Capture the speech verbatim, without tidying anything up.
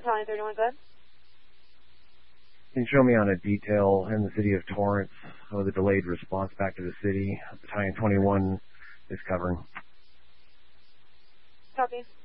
Battalion thirty-one, go ahead. Can you show me on a detail in the city of Torrance of the delayed response back to the city Battalion twenty-one is covering? Copy.